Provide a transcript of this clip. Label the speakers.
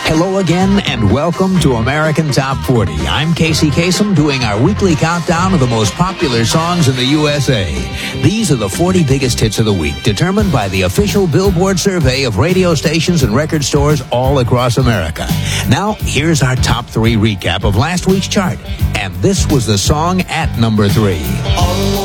Speaker 1: Hello again, and welcome to American Top 40. I'm Casey Kasem, doing our weekly countdown of the most popular songs in the USA. These are the 40 biggest hits of the week, determined by the official Billboard survey of radio stations and record stores all across America. Now, here's our top 3 recap of last week's chart. And this was the song at number 3.